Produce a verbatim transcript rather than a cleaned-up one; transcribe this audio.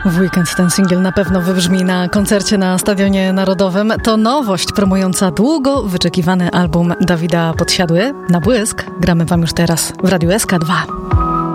W weekend ten singiel na pewno wybrzmi na koncercie na Stadionie Narodowym. To nowość promująca długo wyczekiwany album Dawida Podsiadły. Na błysk gramy wam już teraz w Radiu S K dwa.